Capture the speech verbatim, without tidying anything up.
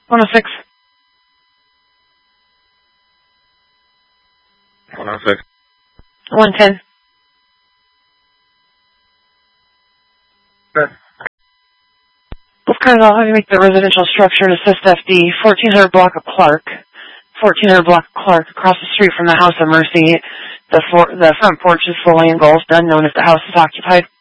one oh six. one oh six. one ten. Good. Both cars all have to make the residential structure to assist F D, fourteen hundred block of Clark. fourteen hundred block of Clark, across the street from the House of Mercy. The, for, the front porch is fully engulfed, unknown if the house is occupied.